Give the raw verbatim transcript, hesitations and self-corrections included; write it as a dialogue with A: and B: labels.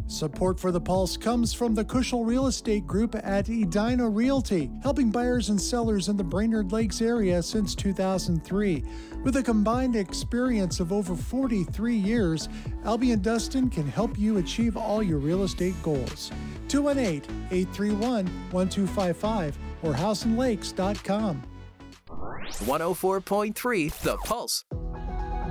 A: Support for The Pulse comes from the Cushel Real Estate Group at Edina Realty, helping buyers and sellers in the Brainerd Lakes area since two thousand three. With a combined experience of over forty-three years, Albie and Dustin can help you achieve all your real estate goals. two one eight, eight three one, one two five five or house and lakes dot com.
B: one oh four point three The Pulse.